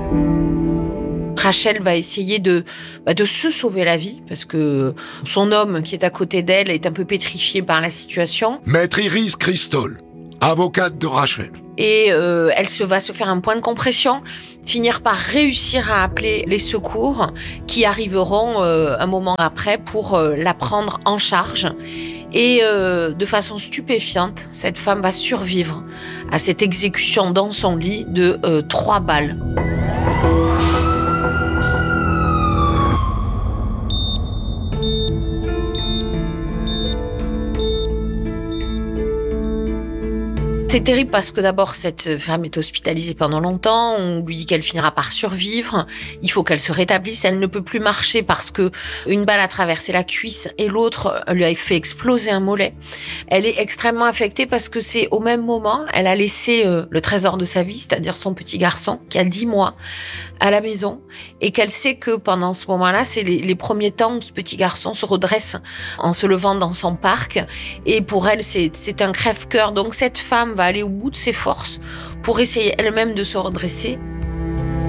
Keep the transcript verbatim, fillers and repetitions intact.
Rachel va essayer de, bah, de se sauver la vie parce que son homme qui est à côté d'elle est un peu pétrifié par la situation. Maître Iris Cristol, avocate de Rachel. Et euh, elle se va se faire un point de compression, finir par réussir à appeler les secours qui arriveront euh, un moment après pour euh, la prendre en charge. Et euh, de façon stupéfiante, cette femme va survivre à cette exécution dans son lit de euh, trois balles. C'est terrible parce que d'abord, cette femme est hospitalisée pendant longtemps. On lui dit qu'elle finira par survivre. Il faut qu'elle se rétablisse. Elle ne peut plus marcher parce que une balle a traversé la cuisse et l'autre lui a fait exploser un mollet. Elle est extrêmement affectée parce que c'est au même moment, elle a laissé euh, le trésor de sa vie, c'est-à-dire son petit garçon qui a dix mois à la maison et qu'elle sait que pendant ce moment-là, c'est les, les premiers temps où ce petit garçon se redresse en se levant dans son parc. Et pour elle, c'est, c'est un crève-cœur. Donc cette femme va aller au bout de ses forces pour essayer elle-même de se redresser.